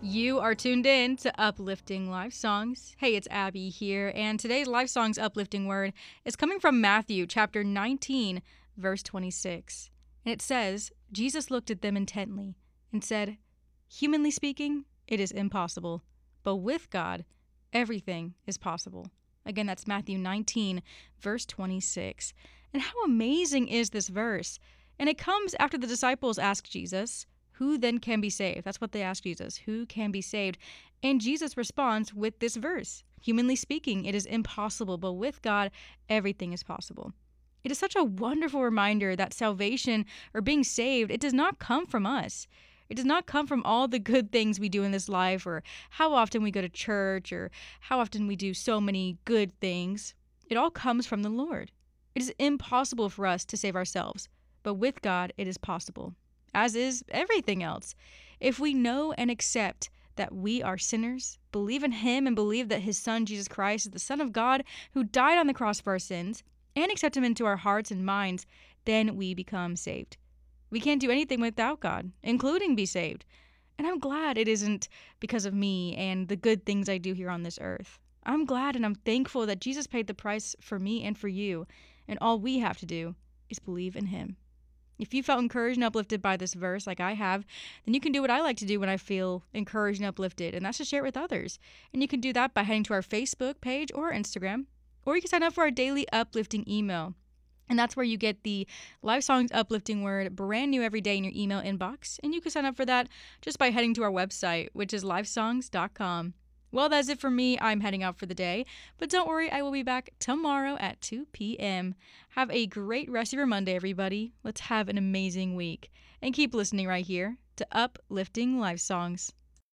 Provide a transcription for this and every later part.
You are tuned in to Uplifting Life Songs. Hey, it's Abby here, and today's Life Songs uplifting word is coming from Matthew chapter 19, verse 26. And it says, Jesus looked at them intently and said, "Humanly speaking, it is impossible, but with God, everything is possible." Again, that's Matthew 19, verse 26. And how amazing is this verse? And it comes after the disciples asked Jesus, "Who then can be saved?" That's what they ask Jesus. Who can be saved? And Jesus responds with this verse. Humanly speaking, it is impossible, but with God, everything is possible. It is such a wonderful reminder that salvation or being saved, it does not come from us. It does not come from all the good things we do in this life or how often we go to church or how often we do so many good things. It all comes from the Lord. It is impossible for us to save ourselves, but with God, it is possible. As is everything else. If we know and accept that we are sinners, believe in Him and believe that His Son, Jesus Christ, is the Son of God who died on the cross for our sins, and accept Him into our hearts and minds, then we become saved. We can't do anything without God, including be saved. And I'm glad it isn't because of me and the good things I do here on this earth. I'm glad and I'm thankful that Jesus paid the price for me and for you, and all we have to do is believe in Him. If you felt encouraged and uplifted by this verse like I have, then you can do what I like to do when I feel encouraged and uplifted, and that's to share it with others. And you can do that by heading to our Facebook page or Instagram, or you can sign up for our daily uplifting email. And that's where you get the Life Songs uplifting word brand new every day in your email inbox. And you can sign up for that just by heading to our website, which is lifesongs.com. Well, that's it for me. I'm heading out for the day. But don't worry, I will be back tomorrow at 2 p.m. Have a great rest of your Monday, everybody. Let's have an amazing week. And keep listening right here to Uplifting Life Songs.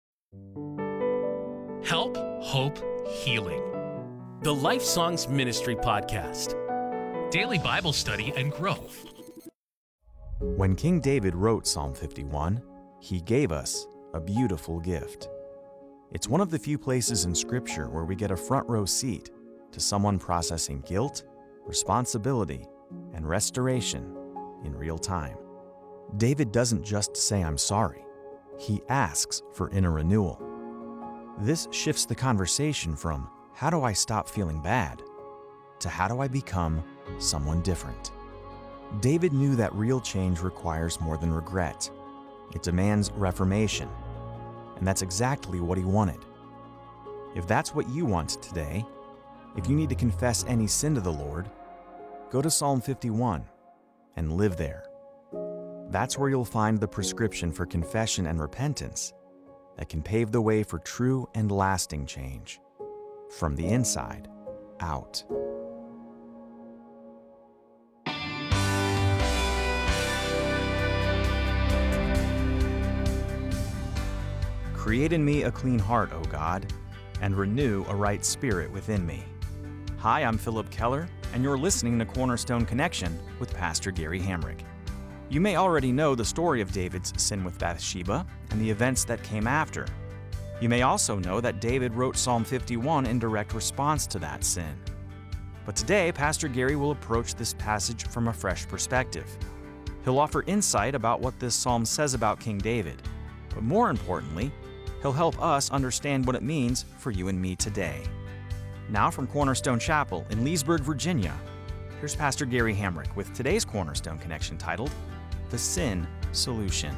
Help, Hope, Healing. The Life Songs Ministry Podcast. Daily Bible study and growth. When King David wrote Psalm 51, he gave us a beautiful gift. It's one of the few places in Scripture where we get a front row seat to someone processing guilt, responsibility, and restoration in real time. David doesn't just say, "I'm sorry." He asks for inner renewal. This shifts the conversation from, "How do I stop feeling bad?" to "How do I become someone different?" David knew that real change requires more than regret. It demands reformation. And that's exactly what he wanted. If that's what you want today, if you need to confess any sin to the Lord, go to Psalm 51 and live there. That's where you'll find the prescription for confession and repentance that can pave the way for true and lasting change, from the inside out. Create in me a clean heart, O God, and renew a right spirit within me. Hi, I'm Philip Keller, and you're listening to Cornerstone Connection with Pastor Gary Hamrick. You may already know the story of David's sin with Bathsheba and the events that came after. You may also know that David wrote Psalm 51 in direct response to that sin. But today, Pastor Gary will approach this passage from a fresh perspective. He'll offer insight about what this psalm says about King David, but more importantly, he'll help us understand what it means for you and me today. Now from Cornerstone Chapel in Leesburg, Virginia, here's Pastor Gary Hamrick with today's Cornerstone Connection titled, The Sin Solution.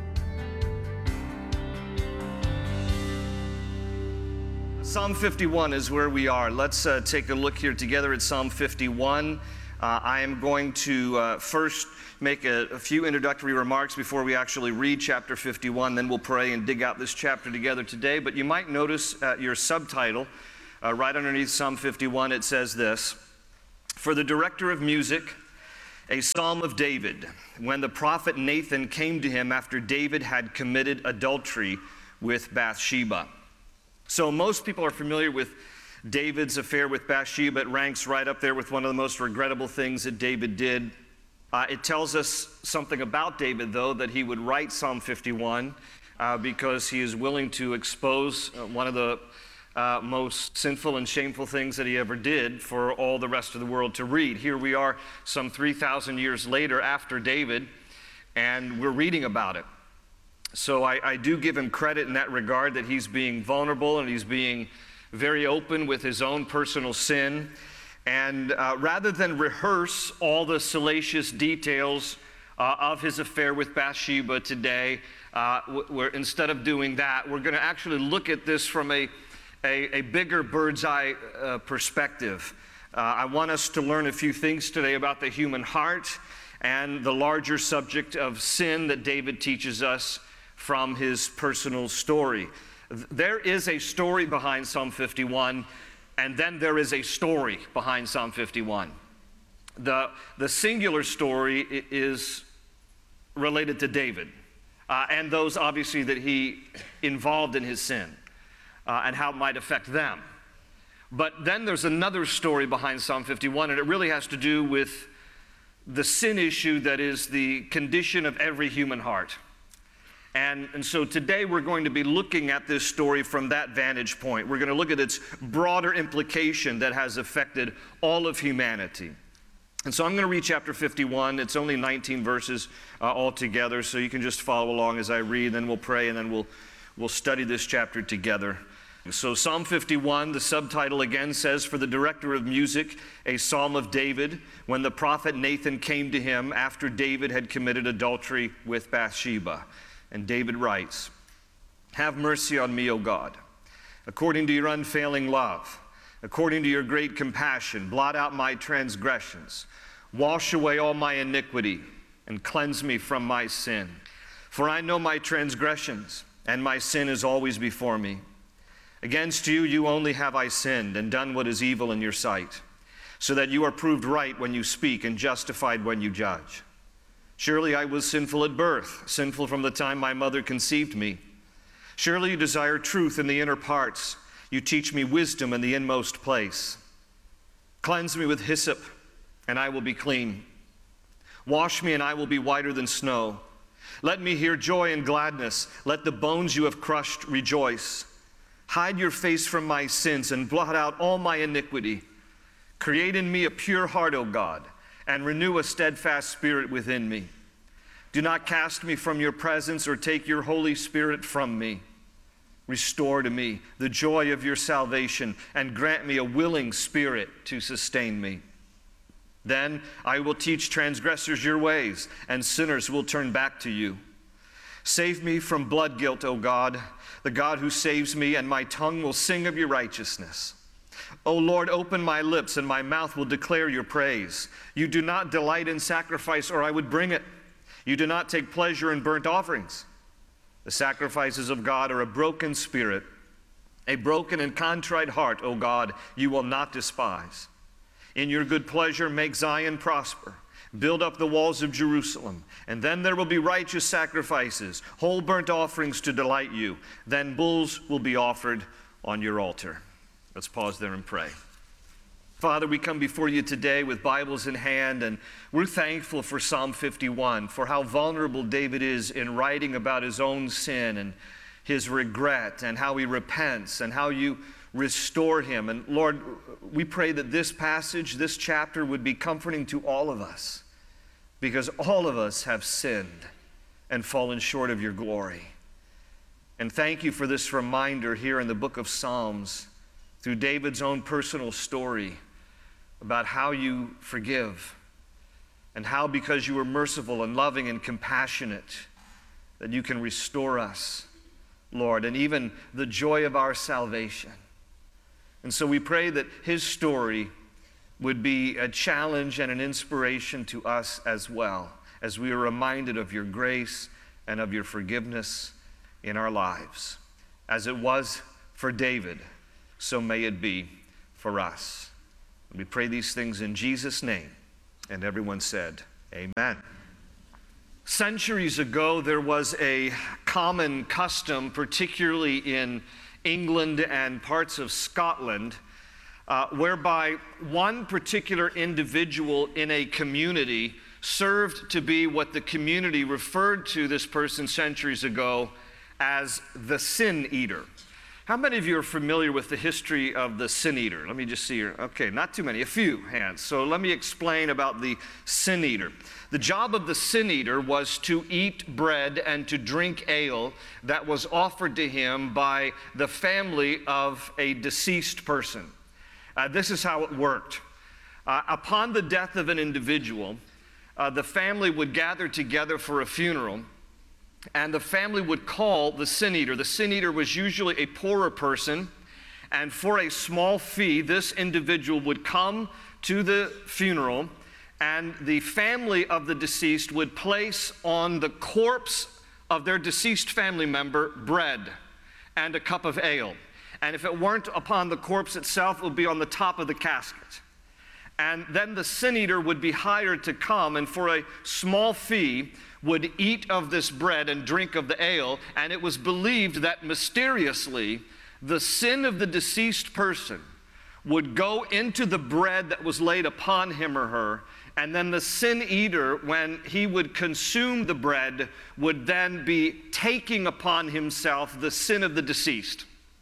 Psalm 51 is where we are. Let's take a look here together at Psalm 51. I am going to first make a few introductory remarks before we actually read chapter 51. Then we'll pray and dig out this chapter together today. But you might notice your subtitle, right underneath Psalm 51, it says this: "For the director of music, a psalm of David, when the prophet Nathan came to him after David had committed adultery with Bathsheba." So most people are familiar with David's affair with Bathsheba. It ranks right up there with one of the most regrettable things that David did. It tells us something about David, though, that he would write Psalm 51 because he is willing to expose one of the most sinful and shameful things that he ever did for all the rest of the world to read. Here we are some 3,000 years later after David, and we're reading about it. So I do give him credit in that regard, that he's being vulnerable and he's being very open with his own personal sin. And rather than rehearse all the salacious details of his affair with Bathsheba today, instead of doing that, we're going to actually look at this from a bigger bird's eye perspective. I want us to learn a few things today about the human heart and the larger subject of sin that David teaches us from his personal story. There is a story behind Psalm 51, and then there is a story behind Psalm 51. The singular story is related to David, and those obviously that he involved in his sin, and how it might affect them. But then there's another story behind Psalm 51, and it really has to do with the sin issue that is the condition of every human heart. And so today we're going to be looking at this story from that vantage point. We're going to look at its broader implication that has affected all of humanity. And so I'm going to read chapter 51. It's only 19 verses altogether, so you can just follow along as I read, then we'll pray, and then we'll study this chapter together. So Psalm 51, the subtitle again says, "For the director of music, a psalm of David, when the prophet Nathan came to him after David had committed adultery with Bathsheba." And David writes, "Have mercy on me, O God, according to your unfailing love, according to your great compassion, blot out my transgressions, wash away all my iniquity, and cleanse me from my sin. For I know my transgressions, and my sin is always before me. Against you, you only have I sinned, and done what is evil in your sight, so that you are proved right when you speak, and justified when you judge. Surely I was sinful at birth, sinful from the time my mother conceived me. Surely you desire truth in the inner parts. You teach me wisdom in the inmost place. Cleanse me with hyssop, and I will be clean. Wash me, and I will be whiter than snow. Let me hear joy and gladness. Let the bones you have crushed rejoice. Hide your face from my sins and blot out all my iniquity. Create in me a pure heart, O God, and renew a steadfast spirit within me. Do not cast me from your presence or take your Holy Spirit from me. Restore to me the joy of your salvation and grant me a willing spirit to sustain me. Then I will teach transgressors your ways, and sinners will turn back to you. Save me from blood guilt, O God, the God who saves me, and my tongue will sing of your righteousness. O Lord, open my lips, and my mouth will declare your praise. You do not delight in sacrifice, or I would bring it. You do not take pleasure in burnt offerings. The sacrifices of God are a broken spirit, a broken and contrite heart, O God, you will not despise. In your good pleasure, make Zion prosper. Build up the walls of Jerusalem, and then there will be righteous sacrifices, whole burnt offerings to delight you. Then bulls will be offered on your altar." Let's pause there and pray. Father, we come before you today with Bibles in hand, and we're thankful for Psalm 51, for how vulnerable David is in writing about his own sin and his regret, and how he repents, and how you restore him. And Lord, we pray that this passage, this chapter, would be comforting to all of us, because all of us have sinned and fallen short of your glory. And thank you for this reminder here in the book of Psalms, through David's own personal story, about how you forgive, and how, because you are merciful and loving and compassionate, that you can restore us, Lord, and even the joy of our salvation. And so we pray that his story would be a challenge and an inspiration to us as well, as we are reminded of your grace and of your forgiveness in our lives. As it was for David, so may it be for us. We pray these things in Jesus' name. And everyone said, amen. Centuries ago, there was a common custom, particularly in England and parts of Scotland, whereby one particular individual in a community served to be what the community referred to this person centuries ago as the sin eater. How many of you are familiar with the history of the sin eater? Let me just see here. Okay, not too many, a few hands. So let me explain about the sin eater. The job of the sin eater was to eat bread and to drink ale that was offered to him by the family of a deceased person. This is how it worked. Upon the death of an individual, the family would gather together for a funeral, and the family would call the sin eater. The sin eater was usually a poorer person, and for a small fee, this individual would come to the funeral, and the family of the deceased would place on the corpse of their deceased family member bread and a cup of ale. And if it weren't upon the corpse itself, it would be on the top of the casket. And then the sin eater would be hired to come and for a small fee would eat of this bread and drink of the ale. And it was believed that mysteriously the sin of the deceased person would go into the bread that was laid upon him or her. And then the sin eater, when he would consume the bread, would then be taking upon himself the sin of the deceased.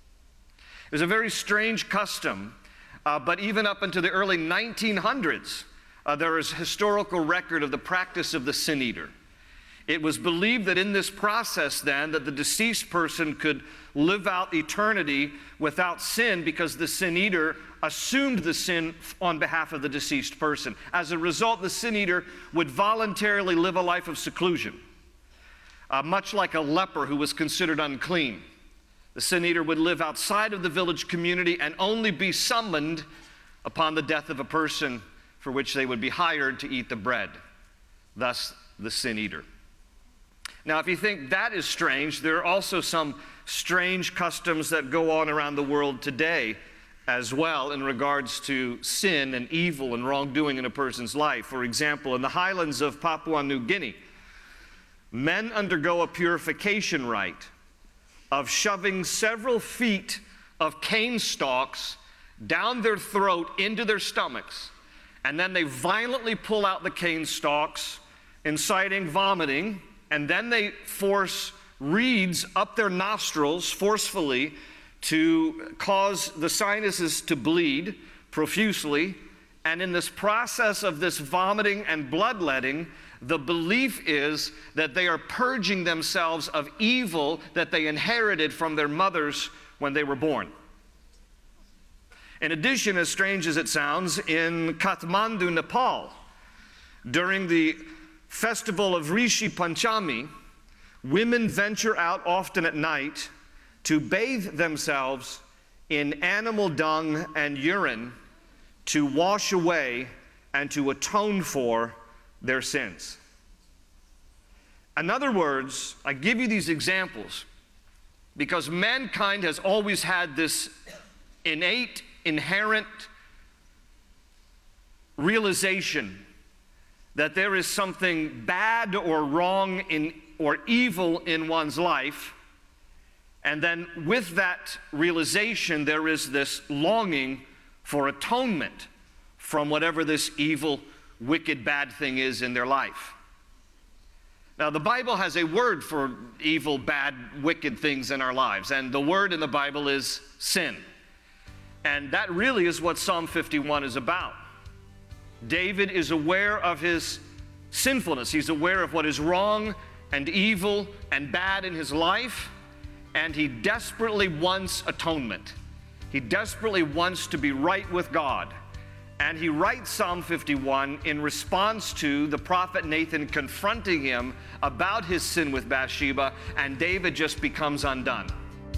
It was a very strange custom. But even up into the early 1900s, there is historical record of the practice of the sin eater. It was believed that in this process then, that the deceased person could live out eternity without sin because the sin eater assumed the sin on behalf of the deceased person. As a result, the sin eater would voluntarily live a life of seclusion, much like a leper who was considered unclean. The sin eater would live outside of the village community and only be summoned upon the death of a person for which they would be hired to eat the bread. Thus, the sin eater. Now, if you think that is strange, there are also some strange customs that go on around the world today as well in regards to sin and evil and wrongdoing in a person's life. For example, in the highlands of Papua New Guinea, men undergo a purification rite of shoving several feet of cane stalks down their throat into their stomachs, and then they violently pull out the cane stalks, inciting vomiting, and then they force reeds up their nostrils forcefully to cause the sinuses to bleed profusely. And in this process of this vomiting and bloodletting, the belief is that they are purging themselves of evil that they inherited from their mothers when they were born. In addition, as strange as it sounds, in Kathmandu, Nepal, during the festival of Rishi Panchami, women venture out often at night to bathe themselves in animal dung and urine to wash away and to atone for their sins. In other words, I give you these examples because mankind has always had this innate, inherent realization that there is something bad or wrong or evil in one's life, and then with that realization there is this longing for atonement from whatever this evil, wicked, bad thing is in their life. Now, the Bible has a word for evil, bad, wicked things in our lives, and the word in the Bible is sin. And that really is what Psalm 51 is about. David is aware of his sinfulness. He's aware of what is wrong and evil and bad in his life, and he desperately wants atonement. He desperately wants to be right with God. And he writes Psalm 51 in response to the prophet Nathan confronting him about his sin with Bathsheba, and David just becomes undone.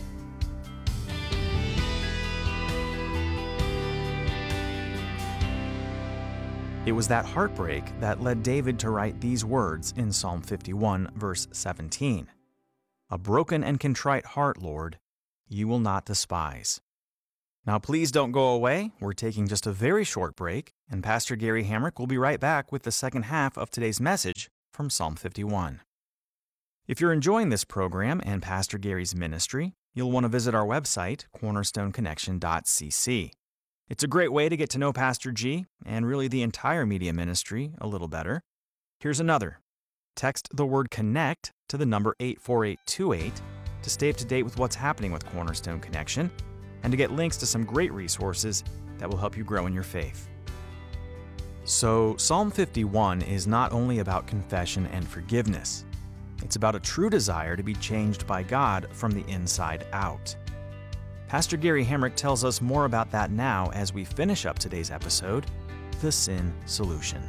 It was that heartbreak that led David to write these words in Psalm 51, verse 17. "A broken and contrite heart, Lord, you will not despise." Now, please don't go away. We're taking just a very short break, and Pastor Gary Hamrick will be right back with the second half of today's message from Psalm 51. If you're enjoying this program and Pastor Gary's ministry, you'll want to visit our website, cornerstoneconnection.cc. It's a great way to get to know Pastor G and really the entire media ministry a little better. Here's another. Text the word CONNECT to the number 84828 to stay up to date with what's happening with Cornerstone Connection and to get links to some great resources that will help you grow in your faith. So, Psalm 51 is not only about confession and forgiveness. It's about a true desire to be changed by God from the inside out. Pastor Gary Hamrick tells us more about that now as we finish up today's episode, The Sin Solution.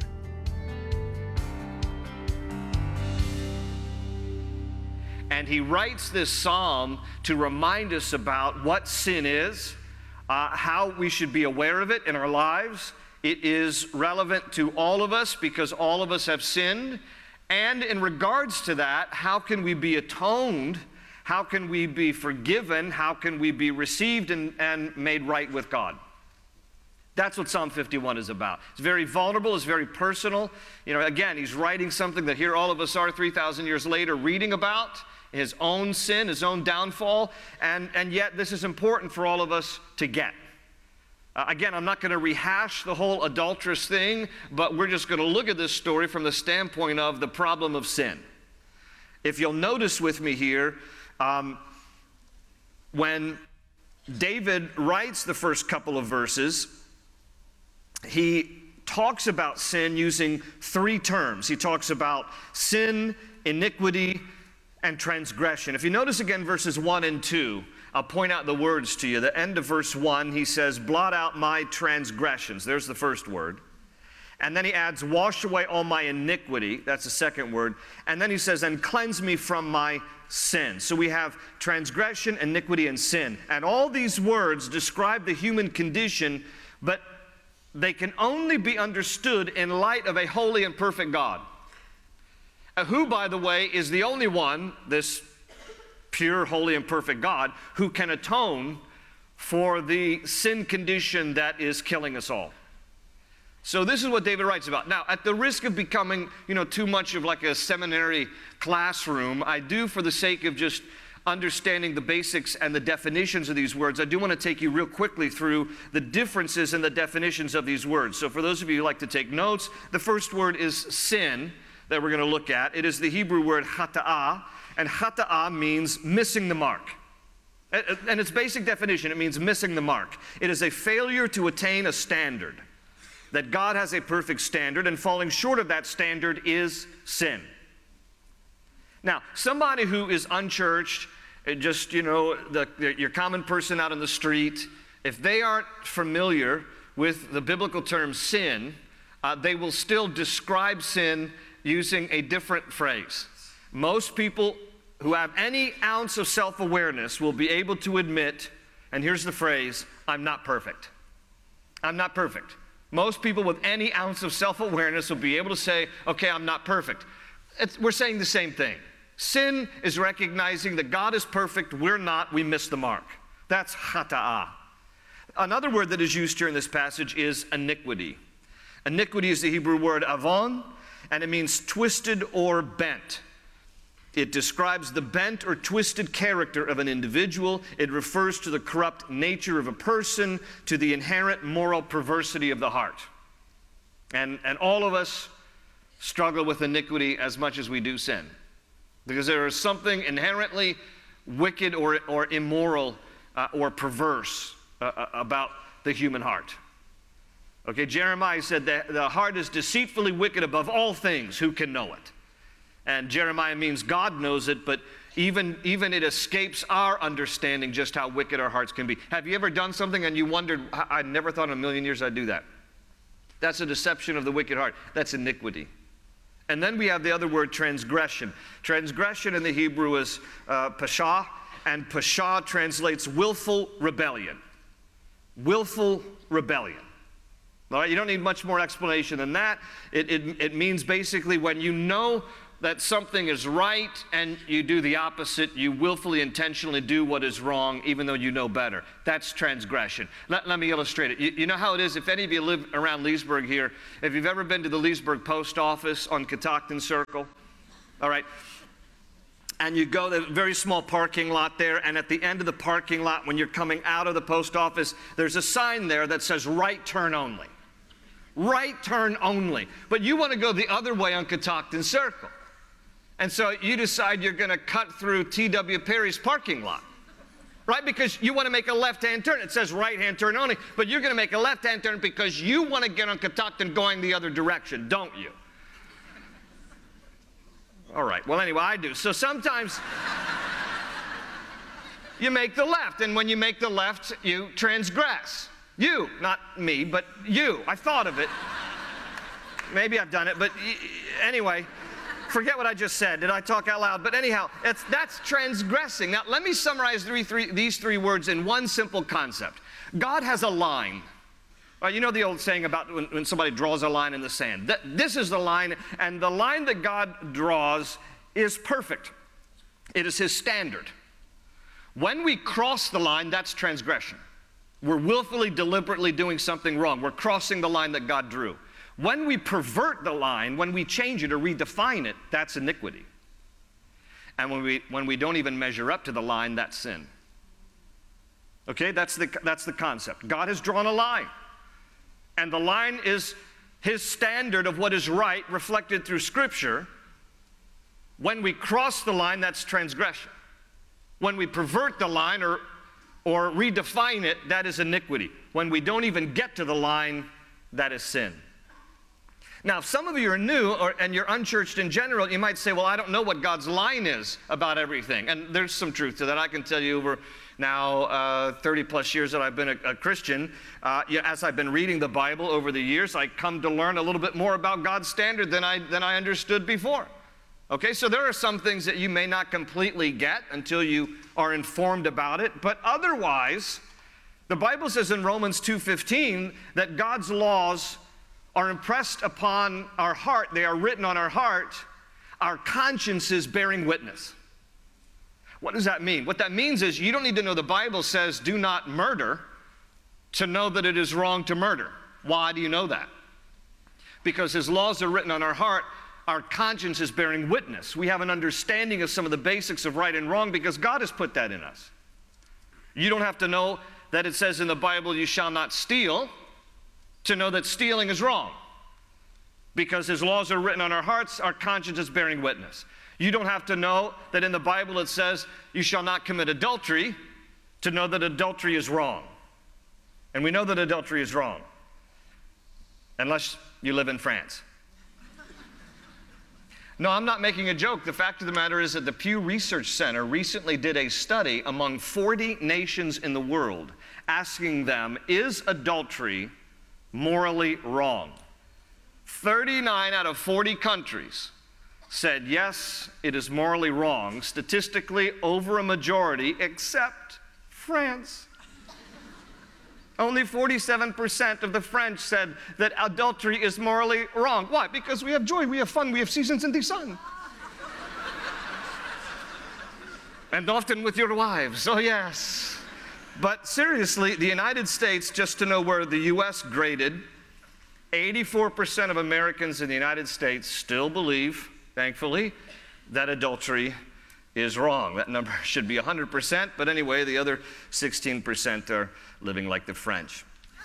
And he writes this psalm to remind us about what sin is, how we should be aware of it in our lives. It is relevant to all of us because all of us have sinned. And in regards to that, how can we be atoned? How can we be forgiven? How can we be received and made right with God? That's what Psalm 51 is about. It's very vulnerable. It's very personal. Again, he's writing something that here all of us are 3,000 years later reading about, his own sin, his own downfall, and yet this is important for all of us to get. Again, I'm not going to rehash the whole adulterous thing, but we're just going to look at this story from the standpoint of the problem of sin. If you'll notice with me here, when David writes the first couple of verses, he talks about sin using three terms. He talks about sin, iniquity, and transgression. If you notice again verses 1 and 2, I'll point out the words to you. The end of verse 1, he says, blot out my transgressions. There's the first word. And then he adds, wash away all my iniquity. That's the second word. And then he says, and cleanse me from my sin. So we have transgression, iniquity, and sin. And all these words describe the human condition, but they can only be understood in light of a holy and perfect God. Who, by the way, is the only one, this pure, holy, and perfect God, who can atone for the sin condition that is killing us all. So this is what David writes about. Now, at the risk of becoming, too much of like a seminary classroom, I do, for the sake of just understanding the basics and the definitions of these words, I do want to take you real quickly through the differences in the definitions of these words. So for those of you who like to take notes, the first word is sin that we're going to look at. It is the Hebrew word hata'ah, and hata'ah means missing the mark. And its basic definition, it means missing the mark. It is a failure to attain a standard. That God has a perfect standard, and falling short of that standard is sin. Now, somebody who is unchurched, just, your common person out on the street, if they aren't familiar with the biblical term sin, they will still describe sin using a different phrase. Most people who have any ounce of self-awareness will be able to admit, and here's the phrase, I'm not perfect. I'm not perfect. Most people with any ounce of self-awareness will be able to say, okay, I'm not perfect. We're saying the same thing. Sin is recognizing that God is perfect, we're not, we miss the mark. That's hata'ah. Another word that is used here in this passage is iniquity. Iniquity is the Hebrew word avon, and it means twisted or bent. It describes the bent or twisted character of an individual. It refers to the corrupt nature of a person, to the inherent moral perversity of the heart. And all of us struggle with iniquity as much as we do sin. Because there is something inherently wicked or immoral or perverse about the human heart. Okay, Jeremiah said that the heart is deceitfully wicked above all things. Who can know it? And Jeremiah means God knows it, but even it escapes our understanding just how wicked our hearts can be. Have you ever done something and you wondered, I never thought in a million years I'd do that? That's a deception of the wicked heart. That's iniquity. And then we have the other word, transgression. Transgression in the Hebrew is pashah, and pashah translates willful rebellion. Willful rebellion. All right, you don't need much more explanation than that. It means basically when you know that something is right and you do the opposite, you willfully, intentionally do what is wrong even though you know better. That's transgression. Let me illustrate it. You know how it is, if any of you live around Leesburg here, if you've ever been to the Leesburg post office on Catoctin Circle, all right, and you go to a very small parking lot there, and at the end of the parking lot, when you're coming out of the post office, there's a sign there that says right turn only. Right turn only. But you want to go the other way on Catoctin Circle. And so you decide you're going to cut through T.W. Perry's parking lot, right? Because you want to make a left-hand turn. It says right-hand turn only, but you're going to make a left-hand turn because you want to get on Catoctin going the other direction, don't you? All right, well, anyway, I do. So sometimes you make the left, and when you make the left, you transgress. You, not me, but you. I thought of it. Maybe I've done it, but anyway, forget what I just said. Did I talk out loud? But anyhow, that's transgressing. Now, let me summarize these three words in one simple concept. God has a line. You know the old saying about when somebody draws a line in the sand. This is the line, and the line that God draws is perfect. It is His standard. When we cross the line, that's transgression. We're willfully, deliberately doing something wrong. We're crossing the line that God drew. When we pervert the line, when we change it or redefine it, that's iniquity. And when we don't even measure up to the line, that's sin. Okay, that's the concept. God has drawn a line. And the line is His standard of what is right, reflected through Scripture. When we cross the line, that's transgression. When we pervert the line or redefine it, that is iniquity. When we don't even get to the line, that is sin. Now, if some of you are new and you're unchurched in general, you might say, well, I don't know what God's line is about everything. And there's some truth to that. I can tell you over now 30 plus years that I've been a Christian, as I've been reading the Bible over the years, I come to learn a little bit more about God's standard than I understood before. Okay, so there are some things that you may not completely get until you are informed about it, but otherwise, the Bible says in Romans 2:15 that God's laws are impressed upon our heart, they are written on our heart, our consciences bearing witness. What does that mean? What that means is you don't need to know the Bible says do not murder to know that it is wrong to murder. Why do you know that? Because His laws are written on our heart, our conscience is bearing witness. We have an understanding of some of the basics of right and wrong because God has put that in us. You don't have to know that it says in the Bible you shall not steal to know that stealing is wrong. Because His laws are written on our hearts, our conscience is bearing witness. You don't have to know that in the Bible it says you shall not commit adultery to know that adultery is wrong. And we know that adultery is wrong, unless you live in France. No, I'm not making a joke. The fact of the matter is that the Pew Research Center recently did a study among 40 nations in the world, asking them, is adultery morally wrong? 39 out of 40 countries said, yes, it is morally wrong, statistically over a majority, except France. Only 47% of the French said that adultery is morally wrong. Why? Because we have joy, we have fun, we have seasons in the sun. And often with your wives, oh yes. But seriously, the United States, just to know where the U.S. graded, 84% of Americans in the United States still believe, thankfully, that adultery is wrong. That number should be 100%, but anyway, the other 16% are living like the French.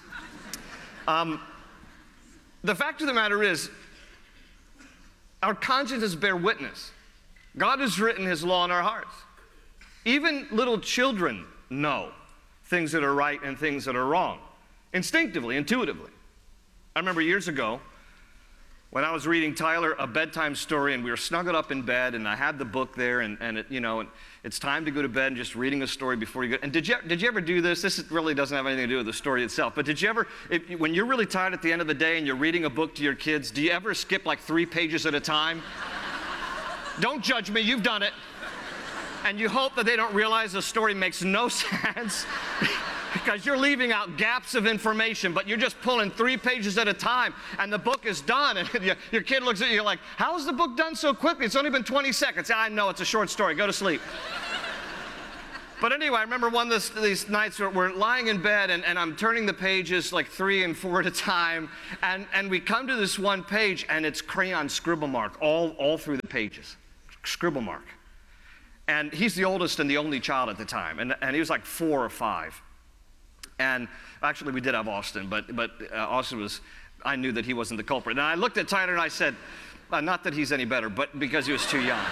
The fact of the matter is, our consciences bear witness. God has written His law in our hearts. Even little children know things that are right and things that are wrong, instinctively, intuitively. I remember years ago when I was reading Tyler a bedtime story, and we were snuggled up in bed, and I had the book there, and it, you know, it's time to go to bed and just reading a story before you go. And did you ever do this? This really doesn't have anything to do with the story itself, but did you ever, when you're really tired at the end of the day and you're reading a book to your kids, do you ever skip like 3 pages at a time? Don't judge me, you've done it. And you hope that they don't realize the story makes no sense because you're leaving out gaps of information, but you're just pulling 3 pages at a time, and the book is done, and your kid looks at you like, how is the book done so quickly? It's only been 20 seconds. I know, it's a short story. Go to sleep. But anyway, I remember one of these nights where we're lying in bed, and I'm turning the pages like 3 and 4 at a time, and we come to this one page, and it's crayon scribble mark all through the pages. Scribble mark. And he's the oldest and the only child at the time, and he was like 4 or 5. And actually, we did have Austin, but Austin was, I knew that he wasn't the culprit. And I looked at Tyler and I said, Not that he's any better, but because he was too young.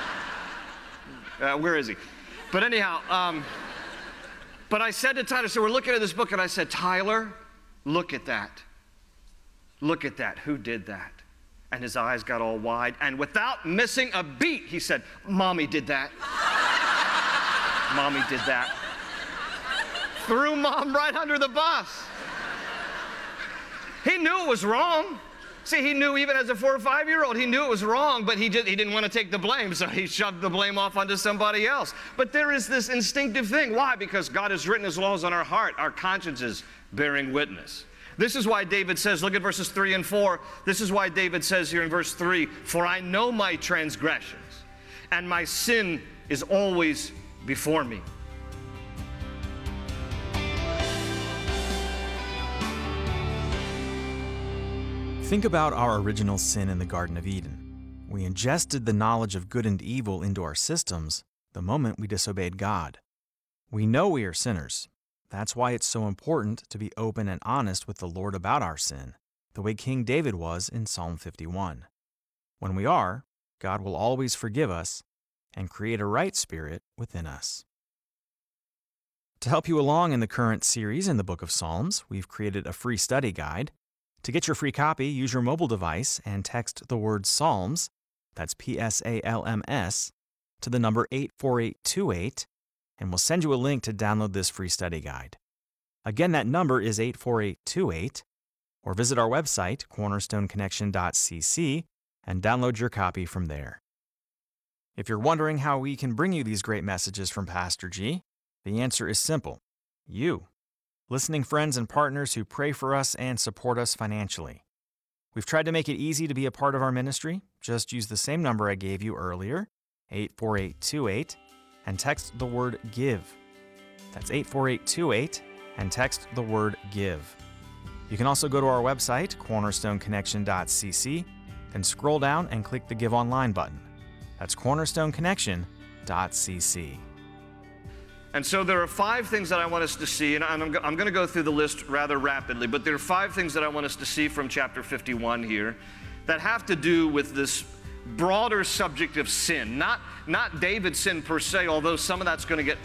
Where is he? But anyhow, but I said to Tyler, so we're looking at this book, and I said, Tyler, look at that. Look at that. Who did that? And his eyes got all wide, and without missing a beat, he said, Mommy did that. Mommy did that. Threw Mom right under the bus. He knew it was wrong. See, he knew even as a 4 or 5-year-old, he knew it was wrong, but he didn't want to take the blame, so he shoved the blame off onto somebody else. But there is this instinctive thing. Why? Because God has written his laws on our heart, our consciences bearing witness. This is why David says, look at verses 3 and 4. This is why David says here in verse 3, for I know my transgressions, and my sin is always before me. Think about our original sin in the Garden of Eden. We ingested the knowledge of good and evil into our systems the moment we disobeyed God. We know we are sinners. That's why it's so important to be open and honest with the Lord about our sin, the way King David was in Psalm 51. When we are, God will always forgive us and create a right spirit within us. To help you along in the current series in the Book of Psalms, we've created a free study guide. To get your free copy, use your mobile device and text the word Psalms, that's PSALMS, to the number 84828, and we'll send you a link to download this free study guide. Again, that number is 84828, or visit our website, cornerstoneconnection.cc, and download your copy from there. If you're wondering how we can bring you these great messages from Pastor G, the answer is simple: you. Listening friends and partners who pray for us and support us financially. We've tried to make it easy to be a part of our ministry. Just use the same number I gave you earlier, 84828, and text the word GIVE. That's 84828, and text the word GIVE. You can also go to our website, cornerstoneconnection.cc, then scroll down and click the Give Online button. That's cornerstoneconnection.cc. And so there are 5 things that I want us to see, and I'm going to go through the list rather rapidly, but there are 5 things that I want us to see from chapter 51 here that have to do with this broader subject of sin. Not David's sin per se, although some of that's going to get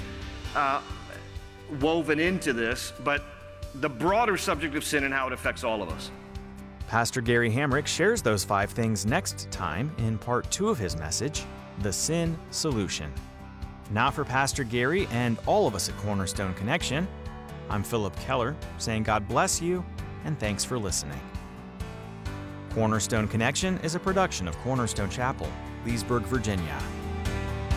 woven into this, but the broader subject of sin and how it affects all of us. Pastor Gary Hamrick shares those 5 things next time in part 2 of his message, The Sin Solution. Now for Pastor Gary and all of us at Cornerstone Connection, I'm Philip Keller, saying God bless you and thanks for listening. Cornerstone Connection is a production of Cornerstone Chapel, Leesburg, Virginia.